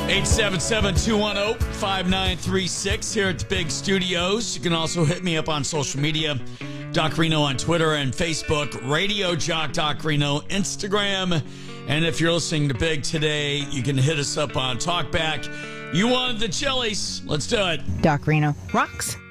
877-210-5936 here at the Big Studios. You can also hit me up on social media. Doc Reno on Twitter and Facebook. Radio Jock Doc Reno, Instagram. And if you're listening to Big today, you can hit us up on Talkback. You wanted the Chili's. Let's do it. Doc Reno rocks.